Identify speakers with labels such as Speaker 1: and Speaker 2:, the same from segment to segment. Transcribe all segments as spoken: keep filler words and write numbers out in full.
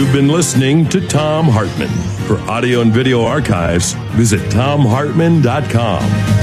Speaker 1: You've been listening to Thom Hartmann. For audio and video archives, visit thom hartmann dot com.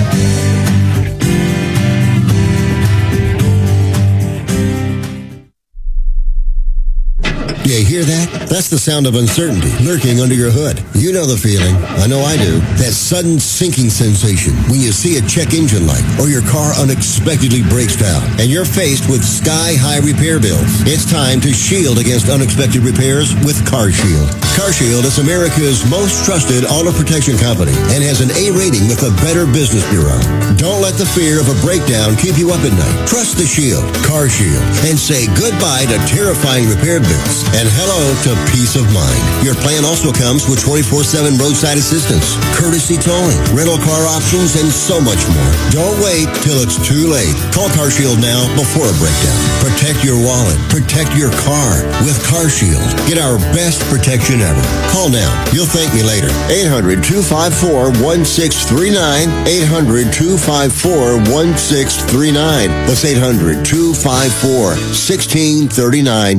Speaker 2: You hear that? That's the sound of uncertainty lurking under your hood. You know the feeling. I know I do. That sudden sinking sensation when you see a check engine light or your car unexpectedly breaks down and you're faced with sky-high repair bills. It's time to shield against unexpected repairs with CarShield. CarShield is America's most trusted auto protection company and has an A rating with the Better Business Bureau. Don't let the fear of a breakdown keep you up at night. Trust the Shield, CarShield, and say goodbye to terrifying repair bills and hello to peace of mind. Your plan also comes with twenty-four seven roadside assistance, courtesy towing, rental car options, and so much more. Don't wait till it's too late. Call CarShield now before a breakdown. Protect your wallet. Protect your car with CarShield. Get our best protection ever. Call now. You'll thank me later. eight hundred, two five four, one six three nine. eight hundred, two five four, one six three nine. That's eight hundred, two five four, one six three nine.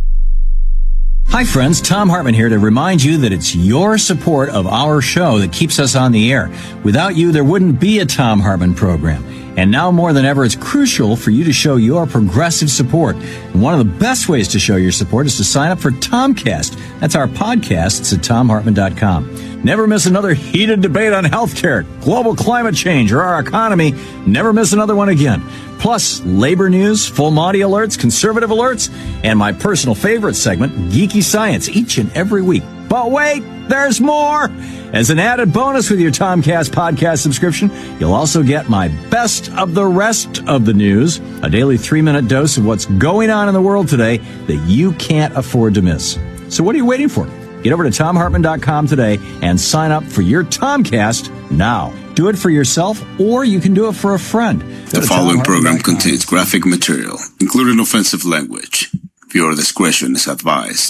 Speaker 3: Hi friends, Thom Hartmann here to remind you that it's your support of our show that keeps us on the air. Without you, there wouldn't be a Thom Hartmann program. And now more than ever, it's crucial for you to show your progressive support. And one of the best ways to show your support is to sign up for Tomcast. That's our podcast. It's at thom hartmann dot com. Never miss another heated debate on healthcare, global climate change, or our economy. Never miss another one again. Plus, labor news, full Monty alerts, conservative alerts, and my personal favorite segment, Geeky Science, each and every week. But wait, there's more! As an added bonus with your Tomcast podcast subscription, you'll also get my best of the rest of the news, a daily three-minute dose of what's going on in the world today that you can't afford to miss. So what are you waiting for? Get over to thom hartmann dot com today and sign up for your Tomcast now. Do it for yourself, or you can do it for a friend.
Speaker 4: The following program contains graphic material, including offensive language. Viewer discretion is advised.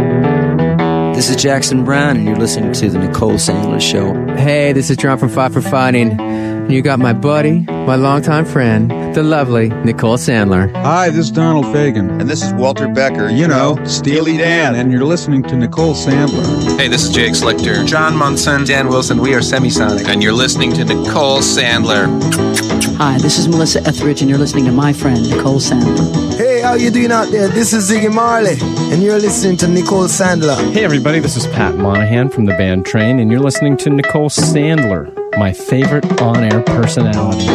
Speaker 5: This is Jackson Brown, and you're listening to The Nicole Sandler Show.
Speaker 6: Hey, this is John from Five for Fighting. You got my buddy, my longtime friend, the lovely Nicole Sandler.
Speaker 7: Hi, this is Donald Fagen.
Speaker 8: And this is Walter Becker.
Speaker 7: You know, Steely Dan. And you're listening to Nicole Sandler.
Speaker 9: Hey, this is Jake Slichter.
Speaker 10: John Munson.
Speaker 9: Dan Wilson. We are Semisonic.
Speaker 10: And you're listening to Nicole Sandler.
Speaker 11: Hi, this is Melissa Etheridge, and you're listening to my friend, Nicole Sandler.
Speaker 12: Hey, how you doing out there? This is Ziggy Marley, and you're listening to Nicole Sandler.
Speaker 13: Hey, everybody, this is Pat Monahan from the band Train, and you're listening to Nicole Sandler, my favorite on-air personality.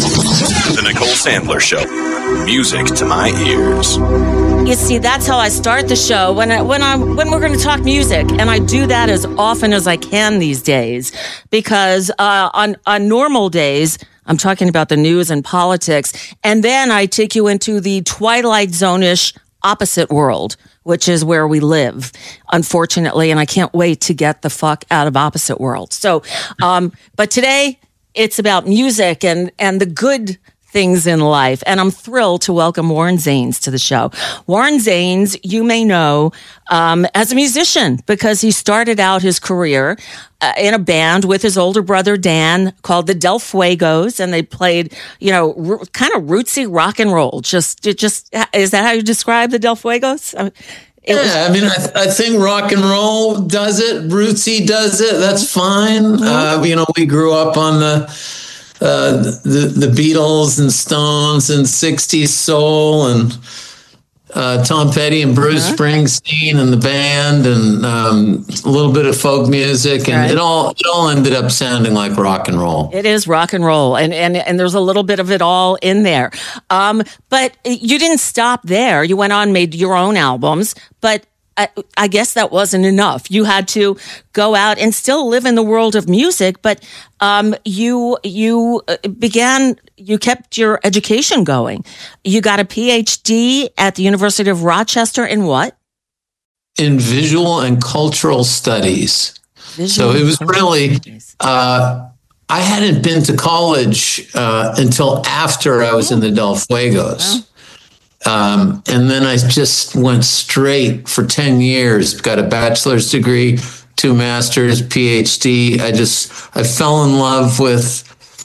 Speaker 14: The Nicole Sandler Show. Music to my ears.
Speaker 15: You see, that's how I start the show when I, when I when we're going to talk music, and I do that as often as I can these days, because uh, on on normal days I'm talking about the news and politics, and then I take you into the Twilight Zone-ish opposite world, which is where we live, unfortunately, and I can't wait to get the fuck out of opposite world. So, um, but today it's about music and and the good things in life. And I'm thrilled to welcome Warren Zanes to the show. Warren Zanes, you may know um, as a musician, because he started out his career uh, in a band with his older brother, Dan, called the Del Fuegos. And they played, you know, r- kind of rootsy rock and roll. Just, it just, is that how you describe the Del Fuegos? I mean,
Speaker 16: It yeah, was- I mean, I, th- I think rock and roll does it. Rootsy does it. That's fine. Mm-hmm. Uh, you know, we grew up on the uh, the the Beatles and Stones and sixties soul and uh, Tom Petty and Bruce uh-huh. Springsteen and the band and um, a little bit of folk music, and right. it all it all ended up sounding like rock and roll.
Speaker 15: It is rock and roll, and and and there's a little bit of it all in there. Um, but you didn't stop there. You went on, made your own albums, but I, I guess that wasn't enough. You had to go out and still live in the world of music, but um, you you began. You kept your education going. You got a P H D at the University of Rochester in what?
Speaker 16: In visual and cultural studies. Visual so it was really, uh, I hadn't been to college uh, until after I was in the Del Fuegos. Um, and then I just went straight for ten years, got a bachelor's degree, two masters, P H D. I just, I fell in love with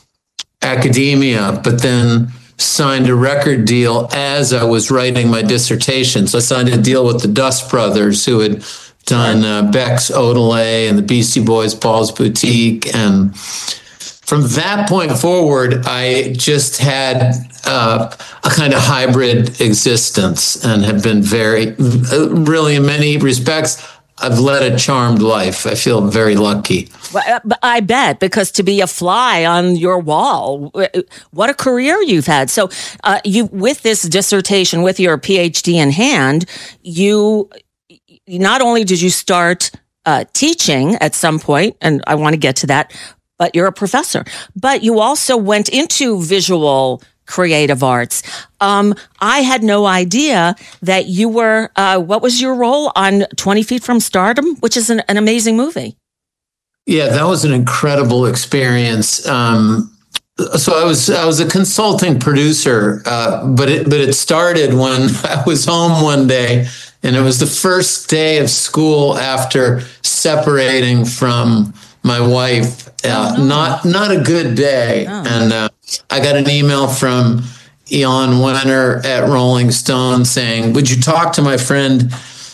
Speaker 16: academia, but then signed a record deal as I was writing my dissertation. So I signed a deal with the Dust Brothers, who had done uh, Beck's Odelay and the Beastie Boys' Paul's Boutique. And from that point forward, I just had uh, a kind of hybrid existence and have been very, really in many respects, I've led a charmed life. I feel very lucky.
Speaker 15: Well, I bet, because to be a fly on your wall, what a career you've had. So uh, you, with this dissertation, with your P H D in hand, you not only did you start uh, teaching at some point, and I want to get to that, but you're a professor, but you also went into visual creative arts. Um, I had no idea that you were, uh, what was your role on twenty feet from Stardom, which is an, an amazing movie.
Speaker 16: Yeah, that was an incredible experience. Um, so I was I was a consulting producer, uh, but it but it started when I was home one day, and it was the first day of school after separating from my wife. Uh, oh, no. Not not a good day, oh. and uh, I got an email from Ian Wenner at Rolling Stone saying, "Would you talk to my friend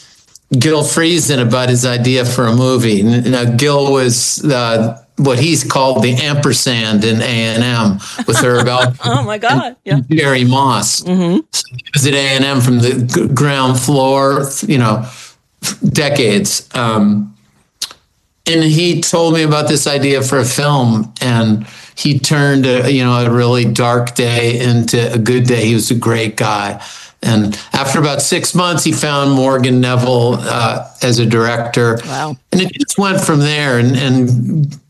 Speaker 16: Gil Friesen about his idea for a movie?" Now, Gil was uh, what he's called the ampersand in A and M with Herb Alpert.
Speaker 15: Oh my God! Yeah,
Speaker 16: Jerry Moss. Mm-hmm. So he was at A and M from the g- ground floor, you know, decades. Um, and he told me about this idea for a film, and he turned a, you know a really dark day into a good day. He was a great guy. And after about six months, he found Morgan Neville uh, as a director.
Speaker 15: Wow.
Speaker 16: And it just went from there. And, and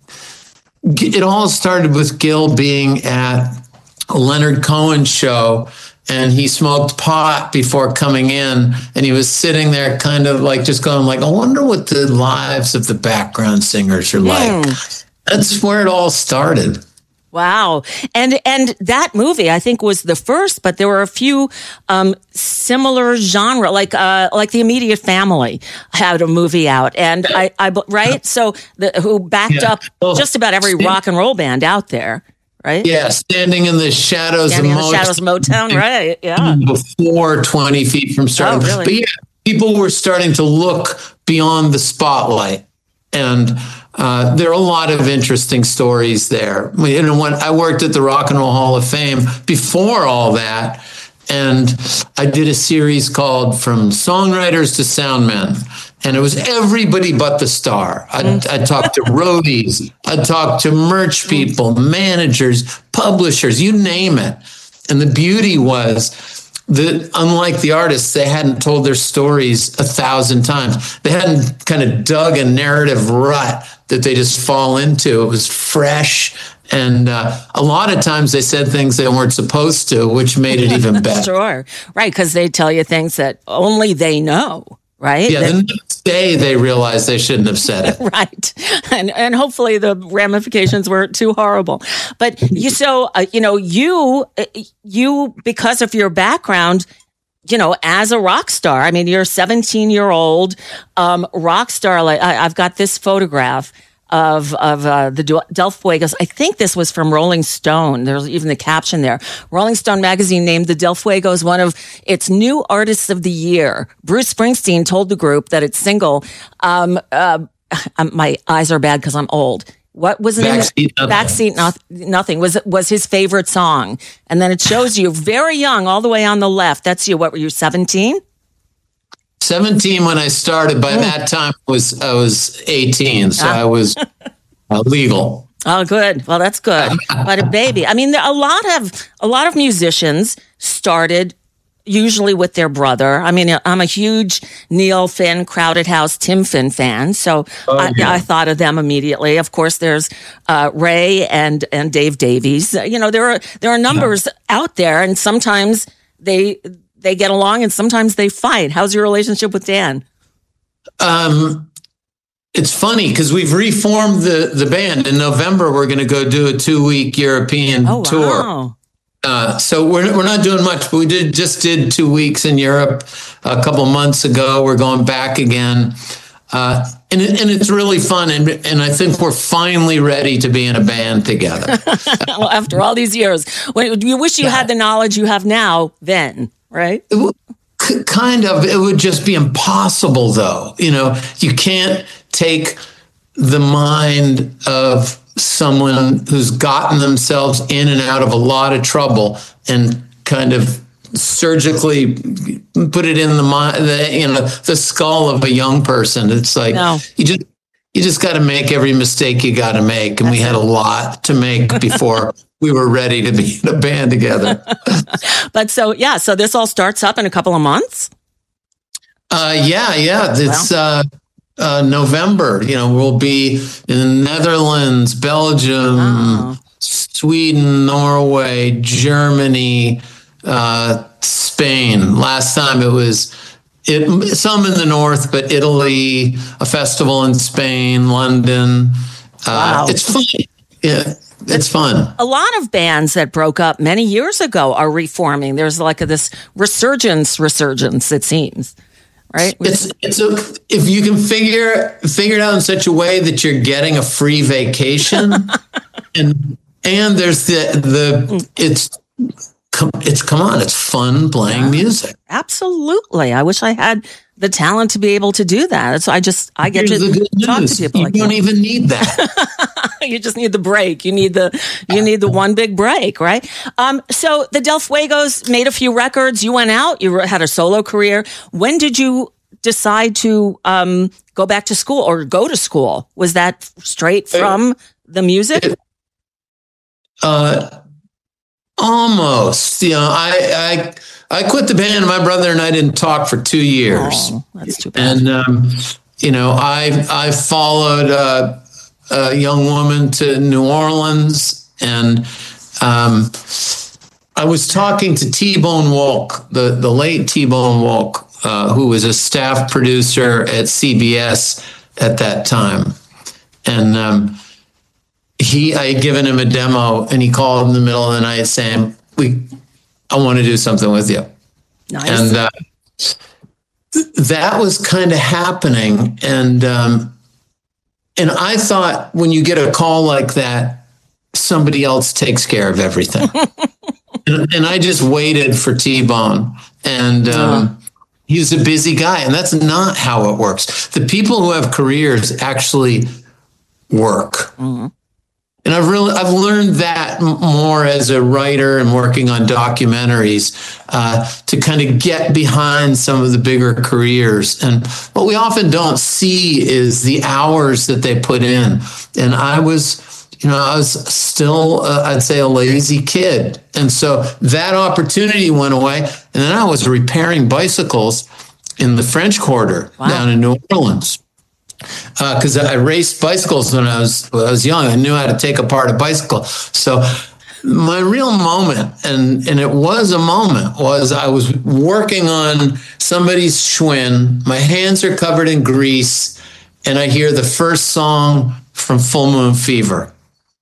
Speaker 16: it all started with Gil being at a Leonard Cohen show, and he smoked pot before coming in. And he was sitting there kind of like just going like, I wonder what the lives of the background singers are like. Mm. That's where it all started.
Speaker 15: Wow. And and that movie, I think, was the first, but there were a few um, similar genre, like uh, like The Immediate Family had a movie out. And I, I right? So the, who backed yeah. up well, just about every rock and roll band out there, right?
Speaker 16: Yeah, Standing in the Shadows
Speaker 15: Standing
Speaker 16: of
Speaker 15: in the
Speaker 16: Motown.
Speaker 15: Shadows of Motown, right, yeah.
Speaker 16: Before twenty feet from Stardom.
Speaker 15: Oh, really?
Speaker 16: But yeah, people were starting to look beyond the spotlight. And Uh, there are a lot of interesting stories there. You know, when I worked at the Rock and Roll Hall of Fame before all that, and I did a series called From Songwriters to Soundmen, and it was everybody but the star. I, I talked to roadies, I talked to merch people, managers, publishers, you name it. And the beauty was that unlike the artists, they hadn't told their stories a thousand times. They hadn't kind of dug a narrative rut that they just fall into. It was fresh. And uh, a lot of times they said things they weren't supposed to, which made it even better.
Speaker 15: Sure. Right. Because they tell you things that only they know. Right.
Speaker 16: Yeah. The next day they realized they shouldn't have said it.
Speaker 15: Right. And and hopefully the ramifications weren't too horrible. But you, so, uh, you know, you, you, because of your background, you know, as a rock star, I mean, you're a seventeen year old um, rock star. Like I, I've got this photograph of of uh, the Del Fuegos. I think this was from Rolling Stone. There's even the caption there. Rolling Stone magazine named the Del Fuegos one of its new artists of the year. Bruce Springsteen told the group that its single, um, uh, my eyes are bad because I'm old. What was it?
Speaker 16: Backseat Nothing.
Speaker 15: Backseat no- Nothing was was his favorite song. And then it shows you very young, all the way on the left. That's you. What were you, seventeen?
Speaker 16: seventeen when I started. By oh. that time, I was I was eighteen, so ah. I was uh, legal.
Speaker 15: Oh, good. Well, that's good. But a baby. I mean, there, a lot of a lot of musicians started usually with their brother. I mean, I'm a huge Neil Finn, Crowded House, Tim Finn fan, so oh, I, yeah. I thought of them immediately. Of course, there's uh, Ray and and Dave Davies. You know, there are there are numbers yeah. out there, and sometimes they. They get along and sometimes they fight. How's your relationship with Dan?
Speaker 16: Um, it's funny because we've reformed the, the band. In November, we're going to go do a two week European
Speaker 15: oh,
Speaker 16: tour.
Speaker 15: Wow.
Speaker 16: Uh, so we're we're not doing much, but we did just did two weeks in Europe a couple months ago. We're going back again. Uh, and it, and it's really fun, and and I think we're finally ready to be in a band together.
Speaker 15: Well, after all these years, when you wish you had the knowledge you have now, then. Right?
Speaker 16: c- kind of, it would just be impossible though. You know, you can't take the mind of someone who's gotten themselves in and out of a lot of trouble and kind of surgically put it in the mind, the, you know, the skull of a young person. It's like, no. you just, you just got to make every mistake you got to make. And That's we had a lot to make before we were ready to be in a band together.
Speaker 15: But so, yeah, so this all starts up in a couple of months?
Speaker 16: Uh, yeah, yeah. It's uh, uh, November. You know, we'll be in the Netherlands, Belgium, wow. Sweden, Norway, Germany, uh, Spain. Last time it was it, some in the north, but Italy, a festival in Spain, London. Uh, wow. It's fun. Yeah. It's fun.
Speaker 15: A lot of bands that broke up many years ago are reforming. There's like a, this resurgence, resurgence, it seems, right?
Speaker 16: It's it's a, if you can figure figure it out in such a way that you're getting a free vacation, and and there's the the it's it's come on, it's fun playing yeah, music.
Speaker 15: Absolutely, I wish I had the talent to be able to do that. So I just I get
Speaker 16: Here's
Speaker 15: to talk to people.
Speaker 16: You
Speaker 15: like
Speaker 16: don't
Speaker 15: that.
Speaker 16: even need that.
Speaker 15: You just need the break. You need the you need the one big break, right? Um, so the Del Fuegos made a few records. You went out. You had a solo career. When did you decide to um, go back to school or go to school? Was that straight from the music?
Speaker 16: Uh, almost. You know, I I I quit the band. My brother and I didn't talk for two years.
Speaker 15: Oh, that's too bad.
Speaker 16: And um, you know, I I followed. Uh, a young woman to New Orleans, and um, I was talking to T-Bone Walk, the, the late T-Bone Walk, uh, who was a staff producer at C B S at that time. And um, he, I had given him a demo, and he called in the middle of the night saying, "We, I want to do something with you."
Speaker 15: Nice.
Speaker 16: And uh, th- that was kind of happening. And um, And I thought when you get a call like that, somebody else takes care of everything. and, and I just waited for T-Bone. And um, uh-huh. he's a busy guy. And that's not how it works. The people who have careers actually work. Uh-huh. And I've really I've learned that more as a writer and working on documentaries uh, to kind of get behind some of the bigger careers. And what we often don't see is the hours that they put in. And I was, you know, I was still, uh, I'd say, a lazy kid. And so that opportunity went away. And then I was repairing bicycles in the French Quarter wow. down in New Orleans. Because uh, I raced bicycles when I was when I was young. I knew how to take apart a bicycle. So my real moment, and, and it was a moment, was I was working on somebody's Schwinn. My hands are covered in grease, and I hear the first song from Full Moon Fever.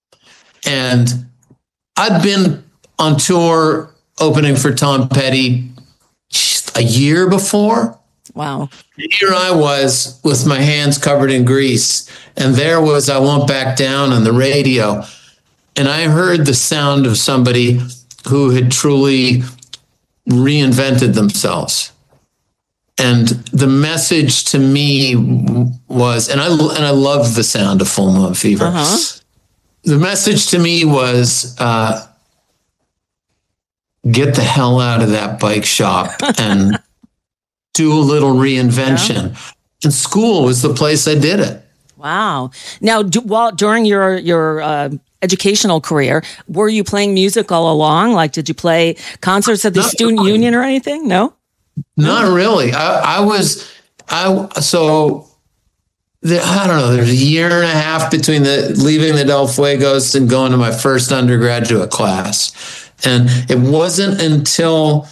Speaker 16: And I'd been on tour opening for Tom Petty a year before.
Speaker 15: Wow.
Speaker 16: Here I was with my hands covered in grease, and there was I Won't Back Down on the radio. And I heard the sound of somebody who had truly reinvented themselves. And the message to me was, and I and I love the sound of Full Moon Fever. Uh-huh. The message to me was, uh, get the hell out of that bike shop and do a little reinvention. Yeah. And school was the place I did it.
Speaker 15: Wow. Now, do, while during your your uh, educational career, were you playing music all along? Like, did you play concerts at the Not student really. union or anything? No?
Speaker 16: Not really. I, I was, I so, the, I don't know, there's a year and a half between the leaving the Del Fuegos and going to my first undergraduate class. And it wasn't until,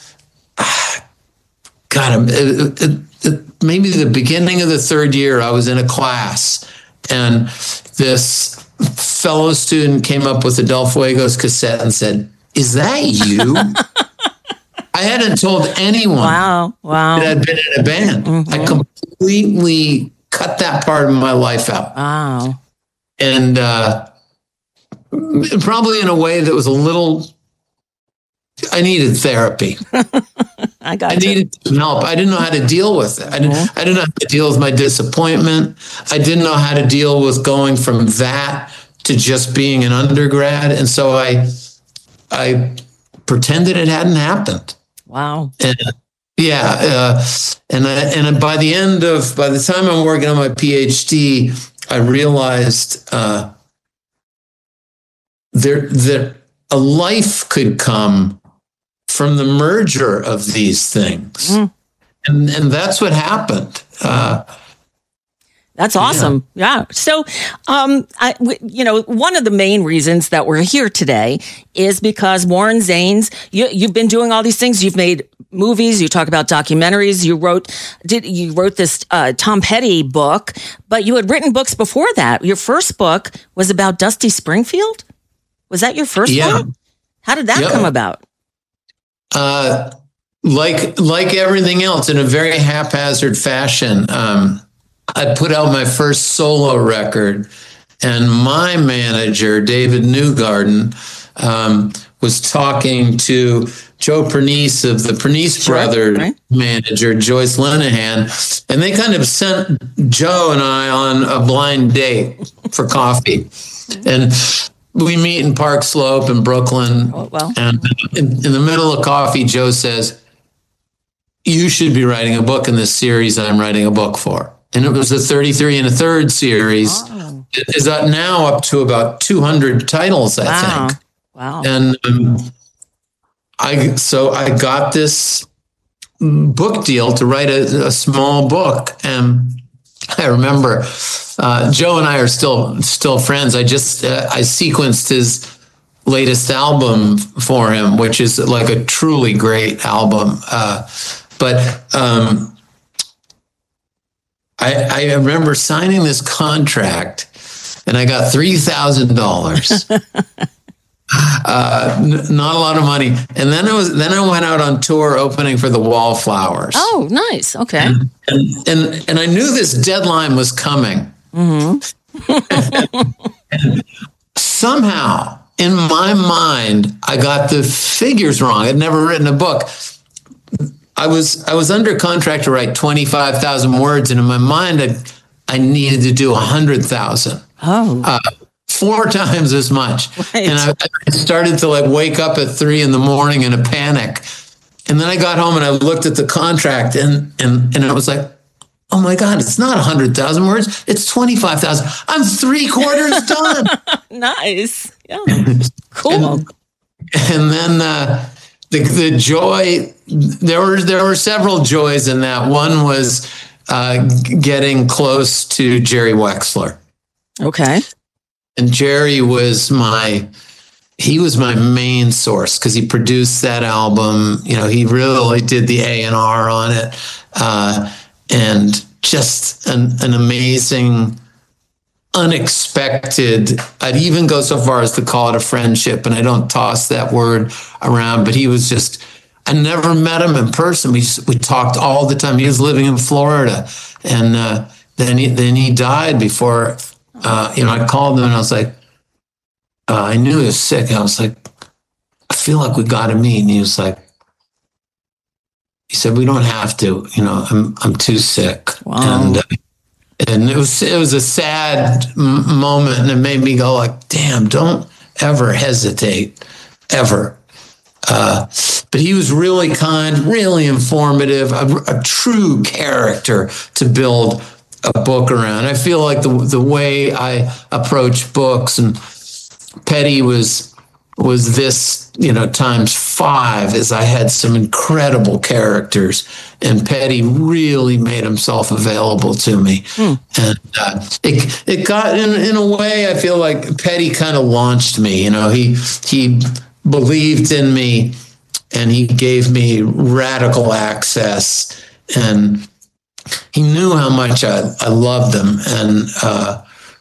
Speaker 16: God, it, it, it, maybe the beginning of the third year, I was in a class, and this fellow student came up with a Del Fuegos cassette and said, "Is that you?" I hadn't told anyone
Speaker 15: wow, wow.
Speaker 16: that I'd been in a band. Mm-hmm. I completely cut that part of my life out.
Speaker 15: Wow.
Speaker 16: And uh, probably in a way that was a little I needed therapy.
Speaker 15: I got
Speaker 16: I needed some help. I didn't know how to deal with it. I didn't, I didn't know how to deal with my disappointment. I didn't know how to deal with going from that to just being an undergrad. And so I, I pretended it hadn't happened.
Speaker 15: Wow.
Speaker 16: And, yeah. Uh, and, I, and by the end of, by the time I'm working on my PhD, I realized uh, there, that a life could come from the merger of these things. Mm. And and that's what happened. Uh,
Speaker 15: that's awesome. Yeah. yeah. So, um, I, w- you know, one of the main reasons that we're here today is because Warren Zanes, you, you've been doing all these things. You've made movies. You talk about documentaries. You wrote, did you wrote this uh, Tom Petty book, but you had written books before that. Your first book was about Dusty Springfield. Was that your first
Speaker 16: yeah.
Speaker 15: one? How did that
Speaker 16: yeah.
Speaker 15: come about?
Speaker 16: Uh, like like everything else, in a very haphazard fashion. Um, I put out my first solo record, and my manager, David Newgarden, um, was talking to Joe Pernice of the Pernice sure, Brothers right. manager, Joyce Linehan, and they kind of sent Joe and I on a blind date for coffee. And we meet in Park Slope in Brooklyn.
Speaker 15: Oh, well.
Speaker 16: And in, in the middle of coffee, Joe says, "You should be writing a book in this series I'm writing a book for." And it was the thirty-three and a third series. Oh. It is now up to about two hundred titles, I
Speaker 15: wow.
Speaker 16: think.
Speaker 15: Wow.
Speaker 16: And um, I so I got this book deal to write a, a small book. And I remember uh, Joe and I are still still friends. I just uh, I sequenced his latest album for him, which is like a truly great album. Uh, but um, I, I remember signing this contract, and I got three thousand dollars. Uh, n- not a lot of money, and then I was then I went out on tour opening for the Wallflowers.
Speaker 15: Oh, nice. Okay.
Speaker 16: And and, and, and I knew this deadline was coming.
Speaker 15: Mm-hmm.
Speaker 16: and somehow, in my mind, I got the figures wrong. I'd never written a book. I was I was under contract to write twenty-five thousand words, and in my mind, I, I needed to do a hundred thousand.
Speaker 15: Oh.
Speaker 16: Uh, Four times as much.
Speaker 15: Right.
Speaker 16: And I, I started to like wake up at three in the morning in a panic. And then I got home and I looked at the contract, and and and I was like, oh my God, it's not one hundred thousand words. It's twenty-five thousand. I'm three quarters done.
Speaker 15: Nice. Yeah. Cool.
Speaker 16: And, and then uh, the the joy, there were, there were several joys in that. One was uh, getting close to Jerry Wexler.
Speaker 15: Okay.
Speaker 16: And Jerry was my, he was my main source because he produced that album. You know, he really did the A and R on it. Uh, and just an, an amazing, unexpected, I'd even go so far as to call it a friendship. And I don't toss that word around, but he was just, I never met him in person. We just, we talked all the time. He was living in Florida. And uh, then he, then he died before... Uh, you know, I called him and I was like, uh, I knew he was sick. I was like, I feel like we got to meet. And he was like, he said, we don't have to, you know, I'm, I'm too sick.
Speaker 15: Wow.
Speaker 16: And, uh, and it was, it was a sad m- moment. And it made me go like, damn, don't ever hesitate, ever. Uh, but he was really kind, really informative, a, a true character to build a book around. I feel like the the way I approach books, and Petty was was this, you know, times five, as I had some incredible characters, and Petty really made himself available to me. Mm. And uh, it it got in in a way, I feel like Petty kind of launched me. You know, he he believed in me, and he gave me radical access, and he knew how much I, I loved him, and uh,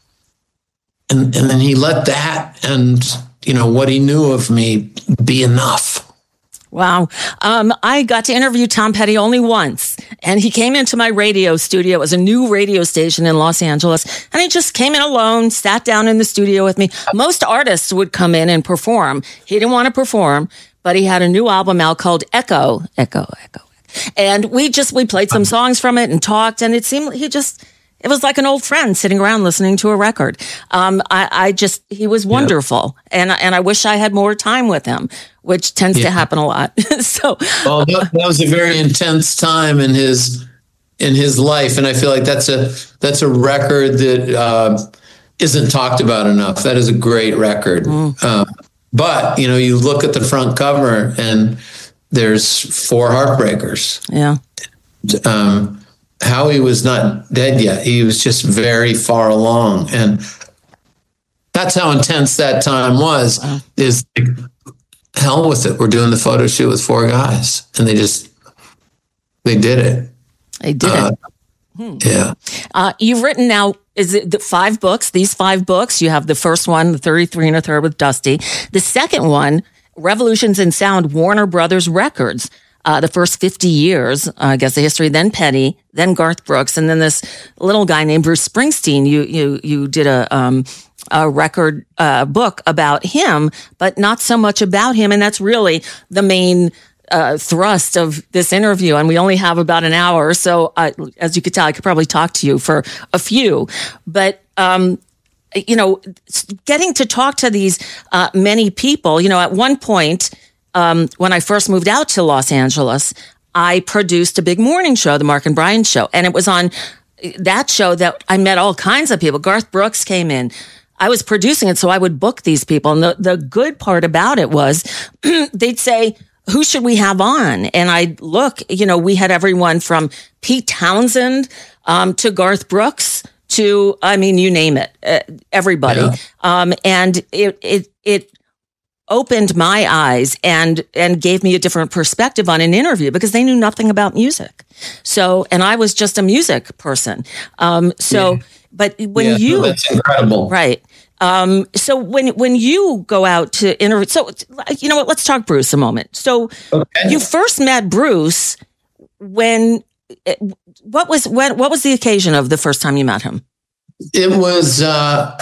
Speaker 16: and and then he let that and, you know, what he knew of me be enough.
Speaker 15: Wow. Um, I got to interview Tom Petty only once, and he came into my radio studio. It was a new radio station in Los Angeles, and he just came in alone, sat down in the studio with me. Most artists would come in and perform. He didn't want to perform, but he had a new album out called Echo, Echo, Echo. And we just, we played some songs from it and talked, and it seemed he just, it was like an old friend sitting around listening to a record. Um, I, I just, he was wonderful. Yeah. And, and I wish I had more time with him, which tends yeah. to happen a lot. so,
Speaker 16: well, that, that was a very intense time in his, in his life. And I feel like that's a, that's a record that, uh, isn't talked about enough. That is a great record. Mm. Uh, but, you know, you look at the front cover and there's four heartbreakers.
Speaker 15: Yeah.
Speaker 16: Um, Howie was not dead yet. He was just very far along. And that's how intense that time was, wow. is like, hell with it. We're doing the photo shoot with four guys. And they just, they did it.
Speaker 15: They did uh, it.
Speaker 16: Hmm. Yeah.
Speaker 15: Uh, you've written now, is it the five books, these five books? You have the first one, the thirty-three and a third with Dusty. The second one, Revolutions in Sound, Warner Brothers Records. Uh, the first fifty years, uh, I guess the history, then Penny, then Garth Brooks, and then this little guy named Bruce Springsteen. You, you, you did a, um, a record, uh, book about him, but not so much about him. And that's really the main, uh, thrust of this interview. And we only have about an hour. So, uh, as you could tell, I could probably talk to you for a few, but, um, you know, getting to talk to these, uh, many people, you know, at one point, Um, when I first moved out to Los Angeles, I produced a big morning show, the Mark and Brian Show. And it was on that show that I met all kinds of people. Garth Brooks came in. I was producing it, so I would book these people. And the, the good part about it was they'd say, who should we have on? And I'd look, you know, we had everyone from Pete Townsend um, to Garth Brooks to, I mean, you name it, uh, everybody. Yeah. Um, and it, it, it, opened my eyes and, and gave me a different perspective on an interview because they knew nothing about music. So, and I was just a music person. Um, so, yeah. but when
Speaker 16: yeah,
Speaker 15: you,
Speaker 16: no, that's incredible.
Speaker 15: Right. Um, so when, when you go out to interview, so, you know what, let's talk Bruce a moment. So okay. You first met Bruce when, what was, when, what was the occasion of the first time you met him?
Speaker 16: It was, uh,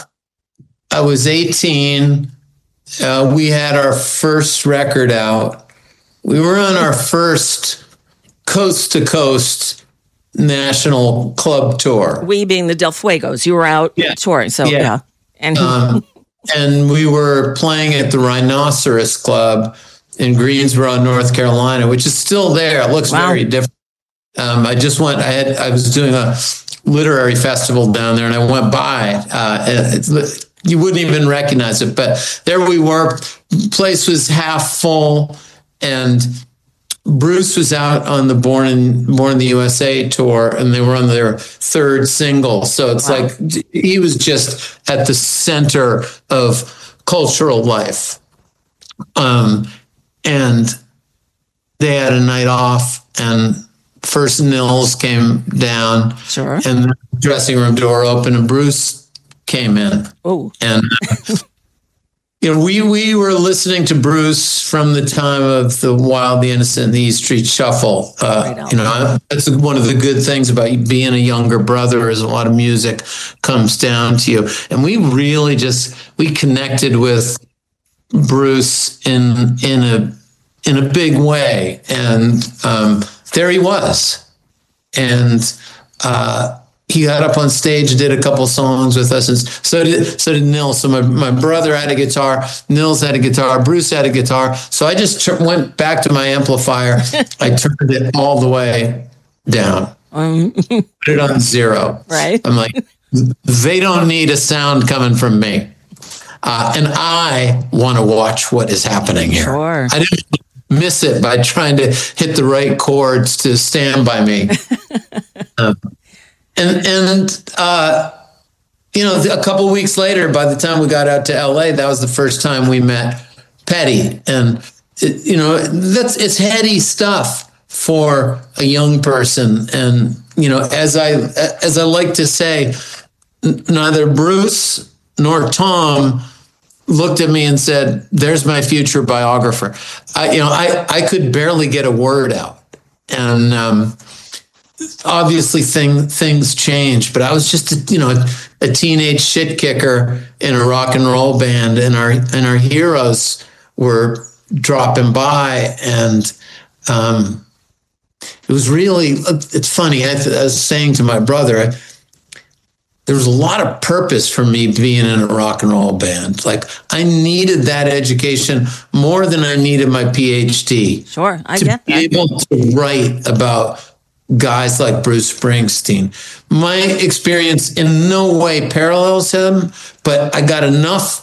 Speaker 16: I was eighteen. Uh, we had our first record out. We were on our first coast to coast national club tour.
Speaker 15: We being the Del Fuegos. You were out yeah. touring. So, yeah. yeah. And,
Speaker 16: um, and we were playing at the Rhinoceros Club in Greensboro, North Carolina, which is still there. It looks wow. very different. Um, I just went, I had, I was doing a literary festival down there and I went by, uh, and it's, you wouldn't even recognize it, but there we were. Place was half full, and Bruce was out on the Born in Born in the U S A tour, and they were on their third single. So it's wow. like he was just at the center of cultural life. Um, and they had a night off, and first Nils came down,
Speaker 15: sure,
Speaker 16: and the dressing room door opened, and Bruce came in.
Speaker 15: Oh,
Speaker 16: and you know, we we were listening to Bruce from the time of the Wild, the Innocent, and the E Street Shuffle. Uh, right you know, that's one of the good things about being a younger brother is a lot of music comes down to you, and we really just we connected with Bruce in in a in a big way, and um, there he was, and. Uh, He got up on stage and did a couple songs with us, and so did so did Nils. So my, my brother had a guitar, Nils had a guitar, Bruce had a guitar. So I just t- went back to my amplifier. I turned it all the way down, um, put it on zero.
Speaker 15: Right.
Speaker 16: I'm like, they don't need a sound coming from me, uh, and I want to watch what is happening here.
Speaker 15: Sure.
Speaker 16: I didn't miss it by trying to hit the right chords to stand by me. um, And, and uh, you know, a couple of weeks later, by the time we got out to L A, that was the first time we met Petty. And, it, you know, that's it's heady stuff for a young person. And, you know, as I as I like to say, n- neither Bruce nor Tom looked at me and said, there's my future biographer. I, you know, I, I could barely get a word out. And, um, obviously thing, things changed, but I was just, a, you know, a, a teenage shit kicker in a rock and roll band, and our and our heroes were dropping by, and um, it was really, it's funny. I, I was saying to my brother, there was a lot of purpose for me being in a rock and roll band. Like, I needed that education more than I needed my P H D.
Speaker 15: Sure, I
Speaker 16: to
Speaker 15: get
Speaker 16: be
Speaker 15: that.
Speaker 16: able to write about guys like Bruce Springsteen. My experience in no way parallels him, but I got enough